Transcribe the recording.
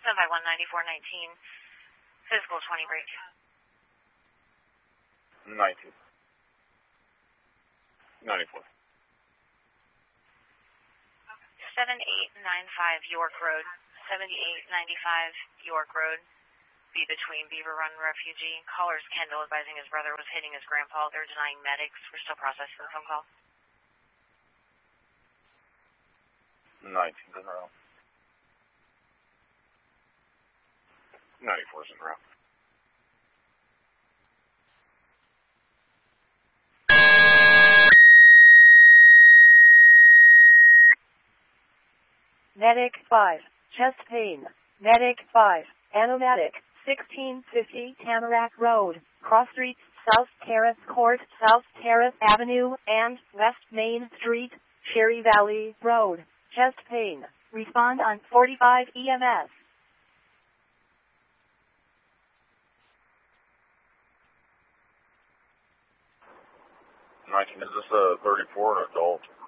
751-9419, physical 20 break. 19. 94. 7895 York Road. 7895 York Road. Be between Beaver Run Refugee. Caller's Kendall advising his brother was hitting his grandpa. They're denying medics. We're still processing the phone call. 19 in a row. 94's in a row. Medic 5, chest pain. Medic 5, Anomatic, 1650 Tamarack Road, Cross Streets, South Terrace Court, South Terrace Avenue, and West Main Street, Cherry Valley Road. Chest pain. Respond on 45 EMS. 19, is this a 34 or adult?